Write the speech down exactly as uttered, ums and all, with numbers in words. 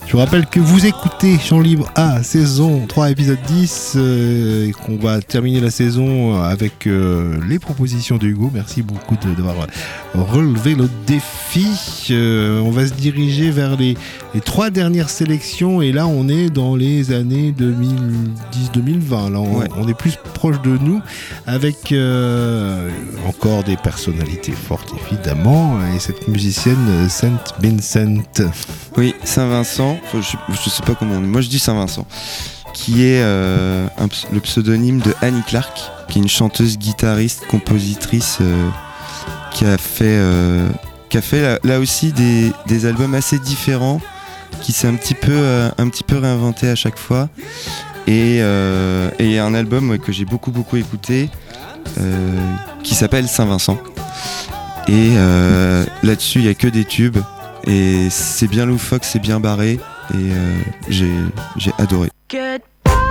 Je vous rappelle que vous écoutez Chant Libre A, saison trois, épisode dix, euh, et qu'on va terminer la saison avec euh, les propositions de Hugo. Merci beaucoup de, d'avoir relevé le défi. Euh, on va se diriger vers les, les trois dernières sélections, et là on est dans les années deux mille dix deux mille vingt. Là on, ouais. on est plus proche de nous, avec euh, encore des personnalités fortes évidemment, et cette musicienne Saint Vincent. Oui, Saint-Vincent, enfin, je, je sais pas comment on dit, moi je dis Saint-Vincent, qui est euh, un, le pseudonyme de Annie Clark, qui est une chanteuse, guitariste, compositrice euh, qui a fait, euh, qui a fait là, là aussi des, des albums assez différents, qui s'est un petit peu, euh, un petit peu réinventé à chaque fois, et, euh, et un album ouais, que j'ai beaucoup beaucoup écouté, euh, qui s'appelle Saint-Vincent, et euh, là-dessus il n'y a que des tubes. Et c'est bien loufoque, c'est bien barré, et euh, j'ai, j'ai adoré. Good.